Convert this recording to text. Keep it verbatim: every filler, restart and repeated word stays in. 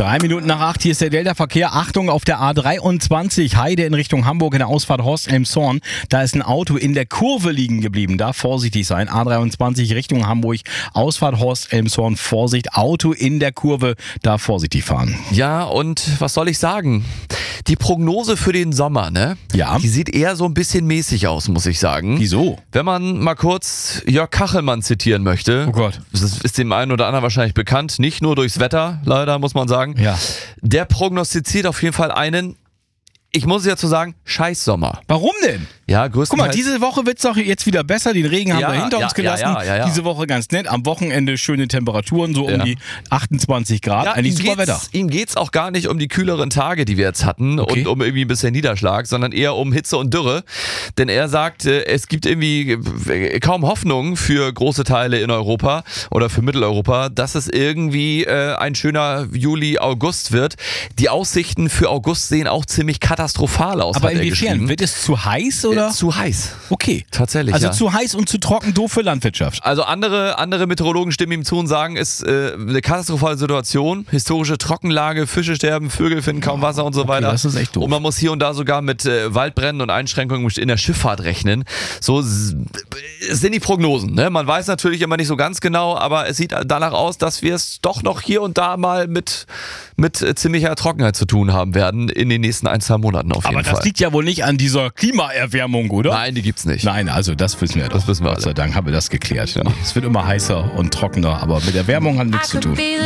Drei Minuten nach acht, hier ist der Delta-Verkehr. Achtung auf der A dreiundzwanzig, Heide in Richtung Hamburg in der Ausfahrt Horst-Elmshorn. Da ist ein Auto in der Kurve liegen geblieben. Da vorsichtig sein. A dreiundzwanzig Richtung Hamburg, Ausfahrt Horst-Elmshorn. Vorsicht, Auto in der Kurve. Da vorsichtig fahren. Ja, und was soll ich sagen? Die Prognose für den Sommer, ne? Ja. Die sieht eher so ein bisschen mäßig aus, muss ich sagen. Wieso? Wenn man mal kurz Jörg Kachelmann zitieren möchte. Oh Gott. Das ist, ist dem einen oder anderen wahrscheinlich bekannt. Nicht nur durchs Wetter, leider, muss man sagen. Ja. Der prognostiziert auf jeden Fall einen, ich muss es ja zu sagen, Scheißsommer. Warum denn? Ja, Guck größtenteils. mal, diese Woche wird es doch jetzt wieder besser. Den Regen haben Ja, wir hinter ja, uns gelassen. ja, ja, ja, ja. Diese Woche ganz nett. Am Wochenende schöne Temperaturen, so um Ja. die achtundzwanzig Grad. Ja, Eigentlich ihm super geht's, Wetter. ihm geht's auch gar nicht um die kühleren Tage, die wir jetzt hatten Okay. und um irgendwie ein bisschen Niederschlag, sondern eher um Hitze und Dürre. Denn er sagt, äh, es gibt irgendwie äh, kaum Hoffnung für große Teile in Europa oder für Mitteleuropa, dass es irgendwie äh, ein schöner Juli, August wird. Die Aussichten für August sehen auch ziemlich katastrophal aus. Aber hat er inwiefern? geschrieben. Wird es zu heiß oder? Äh, zu heiß. Okay. Tatsächlich, Also ja. zu heiß und zu trocken, doof für Landwirtschaft. Also andere, andere Meteorologen stimmen ihm zu und sagen, es ist äh, eine katastrophale Situation, historische Trockenlage, Fische sterben, Vögel finden kaum Wasser und so weiter. das ist echt doof. Und man muss hier und da sogar mit äh, Waldbränden und Einschränkungen in der Schifffahrt rechnen. So s- sind die Prognosen. Ne? Man weiß natürlich immer nicht so ganz genau, aber es sieht danach aus, dass wir es doch noch hier und da mal mit, mit äh, ziemlicher Trockenheit zu tun haben werden in den nächsten ein, zwei Monaten auf jeden Aber das Fall. liegt ja wohl nicht an dieser Klimaerwärmung, oder? Nein, die gibt's nicht. Nein, also das wissen wir doch. Das wissen wir Gott sei alle. Dank haben wir das geklärt. Es wird immer heißer und trockener, aber mit Erwärmung hat nichts zu tun.